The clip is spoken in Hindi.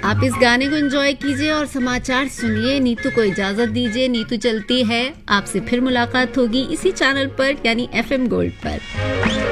आप इस गाने को एंजॉय कीजिए और समाचार सुनिए। नीतू को इजाजत दीजिए। नीतू चलती है, आपसे फिर मुलाकात होगी इसी चैनल पर यानी FM गोल्ड पर।